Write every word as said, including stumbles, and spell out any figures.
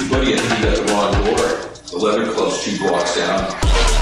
Buddy, I think you got the wrong door. The leather club's two blocks down.